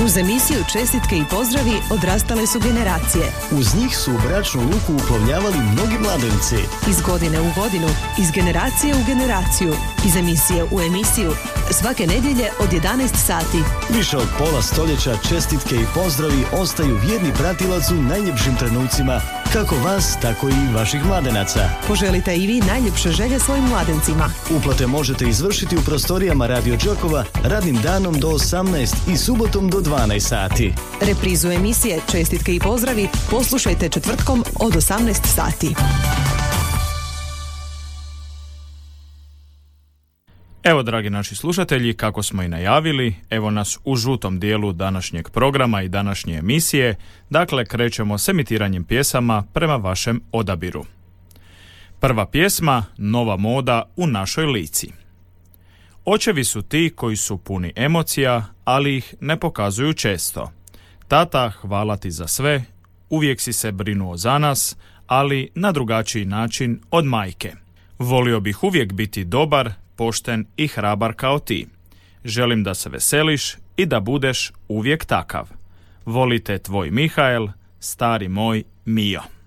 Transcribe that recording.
Uz emisiju Čestitke i pozdravi odrastale su generacije. Uz njih su u bračnu luku uplovljavali mnogi mladenici. Iz godine u godinu, iz generacije u generaciju, iz emisije u emisiju. Svake nedjelje od 11 sati. Više od pola stoljeća čestitke i pozdravi ostaju vjerni pratilac u najljepšim trenucima, kako vas, tako i vaših mladenaca. Poželite i vi najljepše želje svojim mladencima. Uplate možete izvršiti u prostorijama Radio Đakova radnim danom do 18 i subotom do 12 sati. Reprizu emisije Čestitke i pozdravi poslušajte četvrtkom od 18 sati. Evo, dragi naši slušatelji, kako smo i najavili, evo nas u žutom dijelu današnjeg programa i današnje emisije, dakle krećemo s emitiranjem pjesama prema vašem odabiru. Prva pjesma, Nova moda u našoj Lici. Očevi su ti koji su puni emocija, ali ih ne pokazuju često. Tata, hvala ti za sve, uvijek si se brinuo za nas, ali na drugačiji način od majke. Volio bih uvijek biti dobar, pošten i hrabar kao ti. Želim da se veseliš i da budeš uvijek takav. Volite tvoj Mihael, stari moj Mio.